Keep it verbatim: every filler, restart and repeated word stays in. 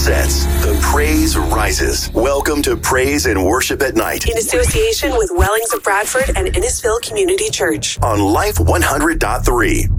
presents The Praise Rises. Welcome to Praise and Worship at Night. In association with Wellings of Bradford and Innisfil Community Church. On Life one hundred point three.